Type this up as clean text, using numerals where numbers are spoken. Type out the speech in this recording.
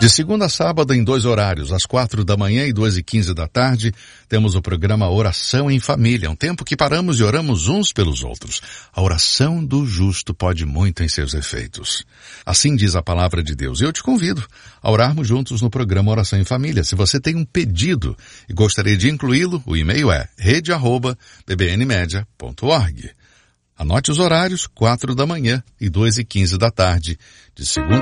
De segunda a sábado, em 2 horários, às 4 da manhã e 2h15 da tarde, temos o programa Oração em Família, um tempo que paramos e oramos uns pelos outros. A oração do justo pode muito em seus efeitos. Assim diz a palavra de Deus. Eu te convido a orarmos juntos no programa Oração em Família. Se você tem um pedido e gostaria de incluí-lo, o e-mail é rede@bbnmedia.org. Anote os horários, 4 da manhã e 2h15 da tarde, de segunda